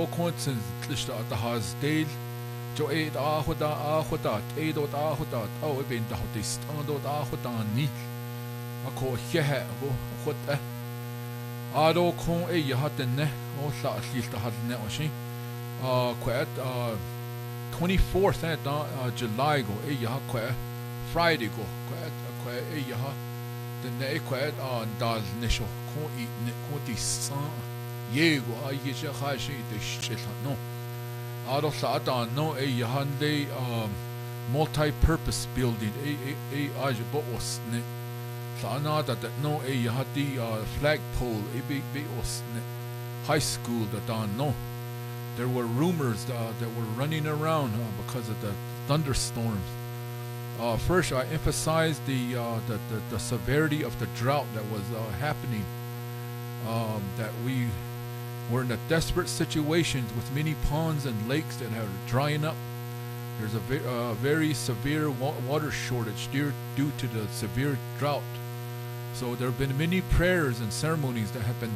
Konsen tlishta at has deal. Jo eet ahodat, eedot ahodat, oh ben da hotist, andot ahodan ni. Ako hehe go hot Ado kon yahatene, o la lilta hadne oshi. Quet 24th July go quet Friday go quet the ne quet dal nisho kon eat ne kon dis yego yesha hashi de shit no. Ado sa no yahande multi-purpose building ajbo osne. Sana that no yahati flagpole be osne high school that no. There were rumors that were running around because of the thunderstorms. First, I emphasized the severity of the drought that was happening. That we were in a desperate situation with many ponds and lakes that are drying up. There's a very severe water shortage due to the severe drought. So there have been many prayers and ceremonies that have been